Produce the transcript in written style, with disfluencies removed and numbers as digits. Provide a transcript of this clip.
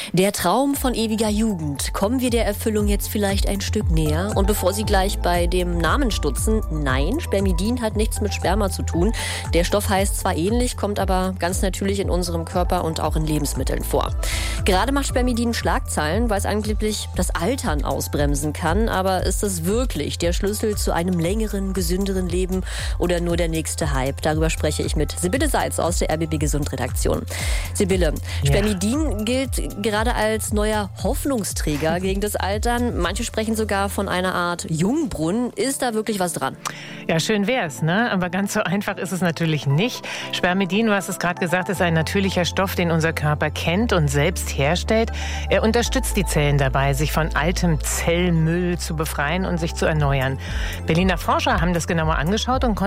Der Traum von ewiger Jugend. Kommen wir der Erfüllung jetzt vielleicht ein Stück näher? Und bevor Sie gleich bei dem Namen stutzen, nein, Spermidin hat nichts mit Sperma zu tun. Der Stoff heißt zwar ähnlich, kommt aber ganz natürlich in unserem Körper und auch in Lebensmitteln vor. Gerade macht Spermidin Schlagzeilen, weil es angeblich das Altern ausbremsen kann. Aber ist es wirklich der Schlüssel zu einem längeren, gesünderen Leben oder nur der nächste Hype? Darüber spreche ich mit Sibylle Seitz aus der RBB Gesund Redaktion. Sibylle, Spermidin gilt gerade als neuer Hoffnungsträger gegen das Altern. Manche sprechen sogar von einer Art Jungbrunnen. Ist da wirklich was dran? Ja, schön wär's, ne? Aber ganz so einfach ist es natürlich nicht. Spermidin, du hast es gerade gesagt, ist ein natürlicher Stoff, den unser Körper kennt und selbst herstellt. Er unterstützt die Zellen dabei, sich von altem Zellmüll zu befreien und sich zu erneuern. Berliner Forscher haben das genauer angeschaut und konnten